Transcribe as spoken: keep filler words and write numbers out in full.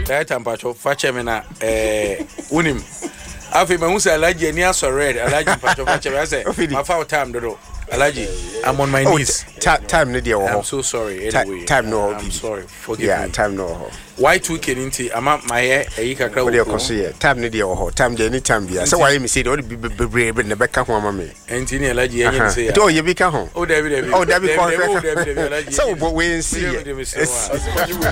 That time pacho fache me na eh unim. Afi me hu say Alaji ani aso red. Alaji pacho fache me say my foul time dodo. Alaji, I'm on my knees. Oh, time no dear. I'm so sorry. Anyway, time no. I'm sorry. Forgive yeah, me. time no. Why two keninti? I'm at my hair. A yika crowd. Time no dear. Time the any time be. So why me say don't be brave in the back of my me. And Tini Alaji, I say. Oh, you be come home. Oh, David. Oh, David. So, but we see.